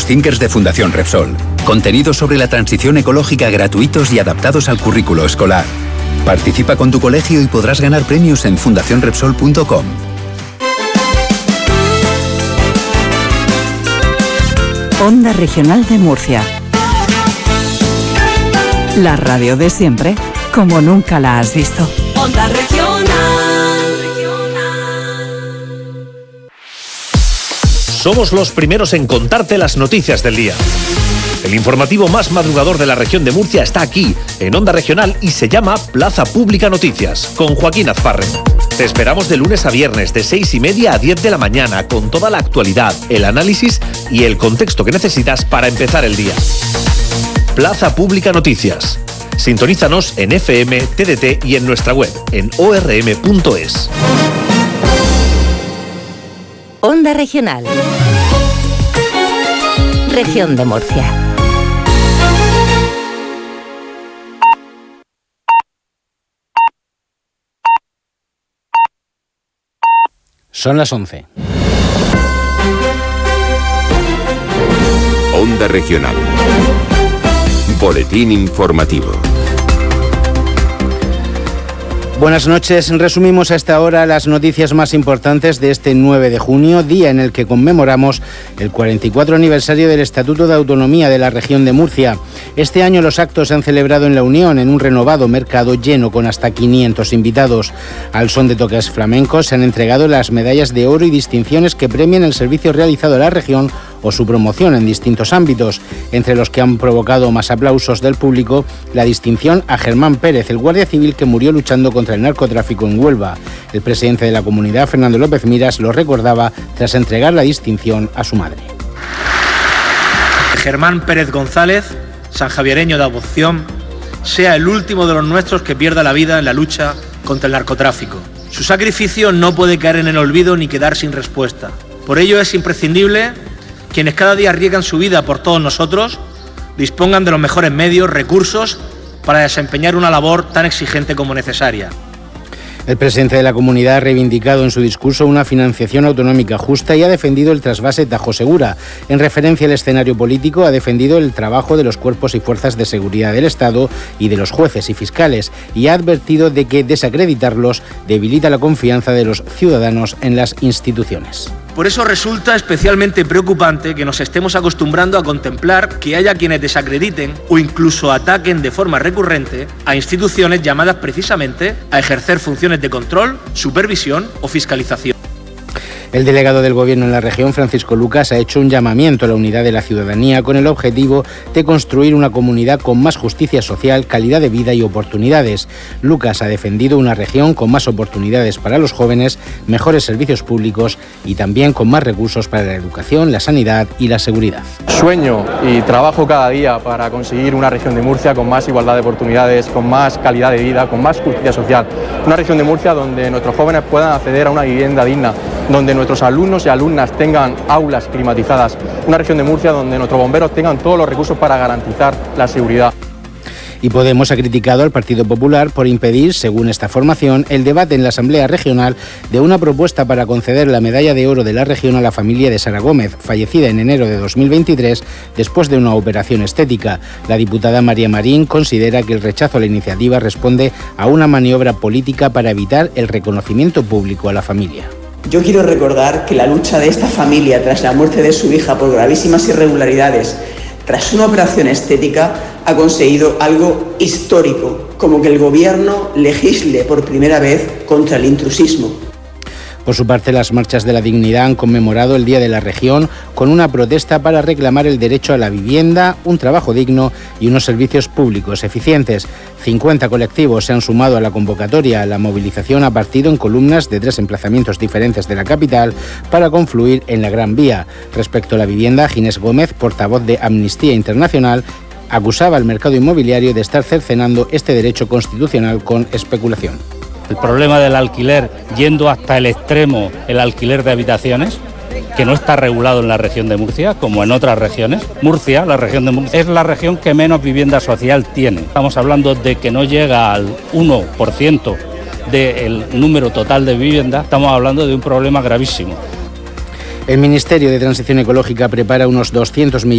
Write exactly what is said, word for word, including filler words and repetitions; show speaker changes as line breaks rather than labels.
Thinkers de Fundación Repsol. Contenidos sobre la transición ecológica gratuitos y adaptados al currículo escolar. Participa con tu colegio y podrás ganar premios en fundación repsol punto com.
Onda Regional de Murcia. La radio de siempre, como nunca la has visto.
Onda Regional.
Somos los primeros en contarte las noticias del día. El informativo más madrugador de la región de Murcia está aquí, en Onda Regional, y se llama Plaza Pública Noticias, con Joaquín Azparre. Te esperamos de lunes a viernes, de seis y media a diez de la mañana, con toda la actualidad, el análisis y el contexto que necesitas para empezar el día. Plaza Pública Noticias. Sintonízanos en F M, T D T y en nuestra web, en o r m punto es.
Onda Regional. Región de Murcia.
Son las once.
Onda Regional. Boletín informativo.
Buenas noches. Resumimos a esta hora las noticias más importantes de este nueve de junio, día en el que conmemoramos el cuarenta y cuatro aniversario del Estatuto de Autonomía de la Región de Murcia. Este año los actos se han celebrado en la Unión, en un renovado mercado lleno con hasta quinientos invitados. Al son de toques flamencos se han entregado las medallas de oro y distinciones que premian el servicio realizado a la región o su promoción en distintos ámbitos, entre los que han provocado más aplausos del público la distinción a Germán Pérez, el guardia civil que murió luchando contra el narcotráfico en Huelva. El presidente de la comunidad, Fernando López Miras, lo recordaba tras entregar la distinción a su madre.
Germán Pérez González, sanjaviereño de adopción, sea el último de los nuestros que pierda la vida en la lucha contra el narcotráfico. Su sacrificio no puede caer en el olvido ni quedar sin respuesta. Por ello es imprescindible quienes cada día arriesgan su vida por todos nosotros dispongan de los mejores medios, recursos para desempeñar una labor tan exigente como necesaria.
El presidente de la comunidad ha reivindicado en su discurso una financiación autonómica justa y ha defendido el trasvase Tajo Segura. En referencia al escenario político, ha defendido el trabajo de los cuerpos y fuerzas de seguridad del Estado y de los jueces y fiscales y ha advertido de que desacreditarlos debilita la confianza de los ciudadanos en las instituciones.
Por eso resulta especialmente preocupante que nos estemos acostumbrando a contemplar que haya quienes desacrediten o incluso ataquen de forma recurrente a instituciones llamadas precisamente a ejercer funciones de control, supervisión o fiscalización.
El delegado del Gobierno en la región, Francisco Lucas, ha hecho un llamamiento a la unidad de la ciudadanía con el objetivo de construir una comunidad con más justicia social, calidad de vida y oportunidades. Lucas ha defendido una región con más oportunidades para los jóvenes, mejores servicios públicos y también con más recursos para la educación, la sanidad y la seguridad.
Sueño y trabajo cada día para conseguir una región de Murcia con más igualdad de oportunidades, con más calidad de vida, con más justicia social. Una región de Murcia donde nuestros jóvenes puedan acceder a una vivienda digna, donde nuestros alumnos y alumnas tengan aulas climatizadas, una región de Murcia donde nuestros bomberos tengan todos los recursos para garantizar la seguridad.
Y Podemos ha criticado al Partido Popular por impedir, según esta formación, el debate en la Asamblea Regional de una propuesta para conceder la medalla de oro de la región a la familia de Sara Gómez, fallecida en enero de dos mil veintitrés después de una operación estética. La diputada María Marín considera que el rechazo a la iniciativa responde a una maniobra política para evitar el reconocimiento público a la familia.
Yo quiero recordar que la lucha de esta familia tras la muerte de su hija por gravísimas irregularidades, tras una operación estética, ha conseguido algo histórico, como que el Gobierno legisle por primera vez contra el intrusismo.
Por su parte, las marchas de la dignidad han conmemorado el Día de la Región con una protesta para reclamar el derecho a la vivienda, un trabajo digno y unos servicios públicos eficientes. cincuenta colectivos se han sumado a la convocatoria. La movilización ha partido en columnas de tres emplazamientos diferentes de la capital para confluir en la Gran Vía. Respecto a la vivienda, Ginés Gómez, portavoz de Amnistía Internacional, acusaba al mercado inmobiliario de estar cercenando este derecho constitucional con especulación.
El problema del alquiler, yendo hasta el extremo, el alquiler de habitaciones, que no está regulado en la región de Murcia, como en otras regiones. Murcia, la región de Murcia, es la región que menos vivienda social tiene. Estamos hablando de que no llega al uno por ciento del número total de vivienda. Estamos hablando de un problema gravísimo.
El Ministerio de Transición Ecológica prepara unos doscientos millones